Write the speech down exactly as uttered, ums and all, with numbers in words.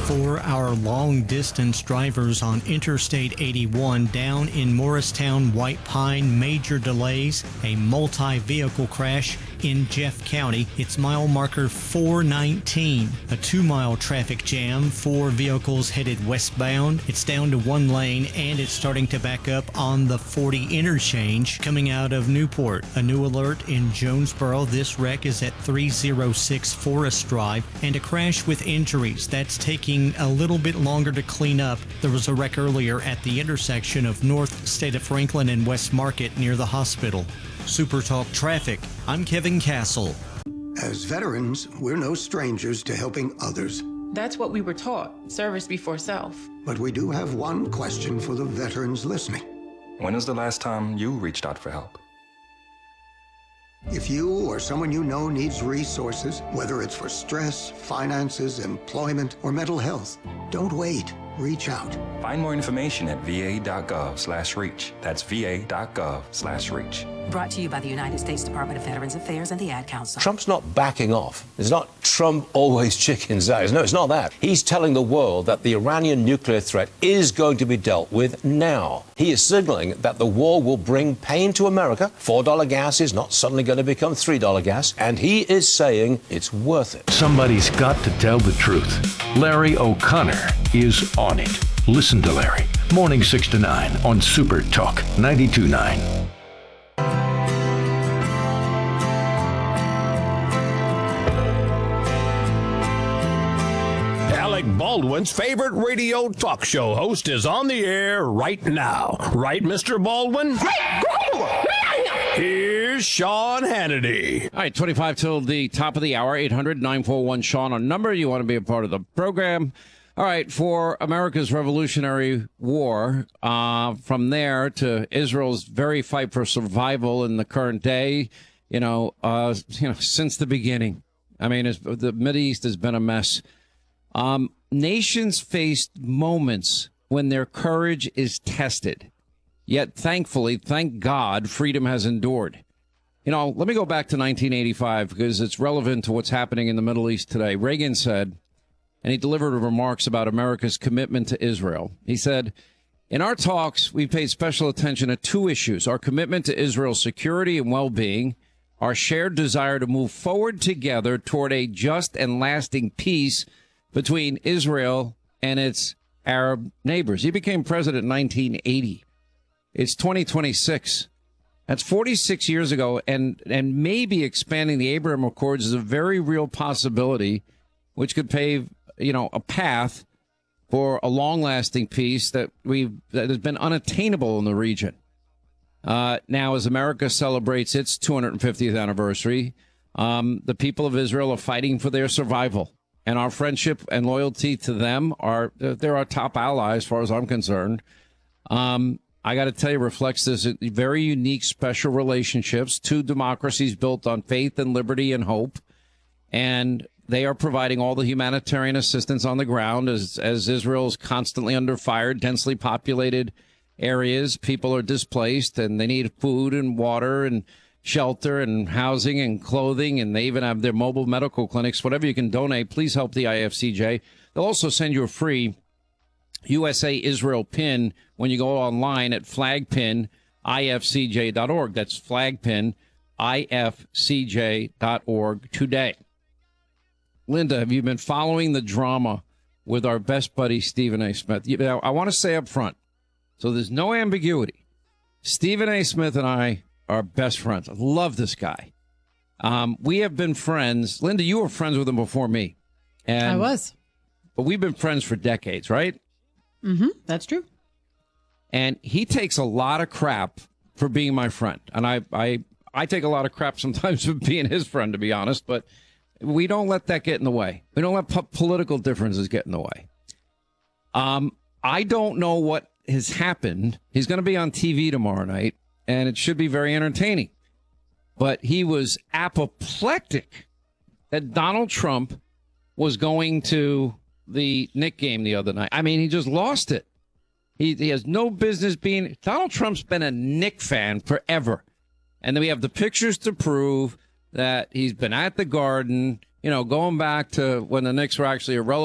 For our long-distance drivers on Interstate eighty-one down in Morristown, White Pine, major delays, a multi-vehicle crash in Jeff County. It's mile marker four nineteen. A two-mile traffic jam, four vehicles headed westbound. It's down to one lane, and it's starting to back up on the forty interchange coming out of Newport. A new alert in Jonesboro. This wreck is at three oh six Forest Drive, and a crash with injuries. That's taking a little bit longer to clean up. There was a wreck earlier at the intersection of North State of Franklin and West Market near the hospital. Super Talk Traffic. I'm Kevin Castle. As veterans, we're no strangers to helping others. That's what we were taught, service before self. But we do have one question for the veterans listening. When was the last time you reached out for help? If you or someone you know needs resources, whether it's for stress, finances, employment, or mental health, don't wait. Reach out. Find more information at va.gov slash reach. That's va.gov slash reach. Brought to you by the United States Department of Veterans Affairs and the Ad Council. Trump's not backing off. It's not Trump always chickens out. No, it's not that. He's telling the world that the Iranian nuclear threat is going to be dealt with now. He is signaling that the war will bring pain to America. four dollar gas is not suddenly going to become three dollar gas. And he is saying it's worth it. Somebody's got to tell the truth. Larry O'Connor is on it. Listen to Larry. Morning six to nine on Super Talk ninety-two point nine. Alec Baldwin's favorite radio talk show host is on the air right now. Right, Mister Baldwin? Here's Sean Hannity. All right, twenty-five till the top of the hour, eight hundred nine four one Sean on number. You want to be a part of the program. All right, for America's Revolutionary War, uh, from there to Israel's very fight for survival in the current day, you know, uh, you know, since the beginning. I mean, it's, the Mideast has been a mess. Um, nations faced moments when their courage is tested. Yet, thankfully, thank God, freedom has endured. You know, let me go back to nineteen eighty-five because it's relevant to what's happening in the Middle East today. Reagan said, and he delivered remarks about America's commitment to Israel. He said, in our talks, we paid special attention to two issues: our commitment to Israel's security and well-being, our shared desire to move forward together toward a just and lasting peace between Israel and its Arab neighbors. He became president in nineteen eighty. It's twenty twenty-six. That's forty-six years ago, and, and maybe expanding the Abraham Accords is a very real possibility, which could pave, you know, a path for a long-lasting peace that we've that has been unattainable in the region. Uh, now, as America celebrates its two hundred fiftieth anniversary, um, the people of Israel are fighting for their survival. And our friendship and loyalty to them are, they're our top allies, as far as I'm concerned. Um, I got to tell you, reflects this very unique, special relationships, two democracies built on faith and liberty and hope. And they are providing all the humanitarian assistance on the ground as, as Israel is constantly under fire, densely populated areas. People are displaced and they need food and water and shelter and housing and clothing, and they even have their mobile medical clinics. Whatever you can donate, please help the I F C J. They'll also send you a free U S A Israel pin when you go online at flagpin I F C J dot org. That's flagpin I F C J dot org today. Linda, have you been following the drama with our best buddy, Stephen A. Smith? You know, I want to say up front, so there's no ambiguity. Stephen A. Smith and I are best friends. I love this guy. Um, we have been friends. Linda, you were friends with him before me. And, I was. But we've been friends for decades, right? Mm-hmm. That's true. And he takes a lot of crap for being my friend. And I, I, I take a lot of crap sometimes for being his friend, to be honest. But we don't let that get in the way. We don't let po- political differences get in the way. Um, I don't know what has happened. He's going to be on T V tomorrow night, and it should be very entertaining. But he was apoplectic that Donald Trump was going to the Knicks game the other night. I mean, he just lost it. He, he has no business being. Donald Trump's been a Knicks fan forever. And then we have the pictures to prove that he's been at the Garden, you know, going back to when the Knicks were actually a relative.